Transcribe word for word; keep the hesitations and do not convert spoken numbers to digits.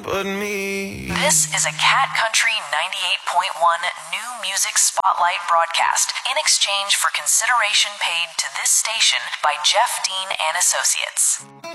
but me. This is a Cat Country ninety-eight point one New Music Spotlight broadcast in exchange for consideration paid to this station by Jeff Dean and Associates.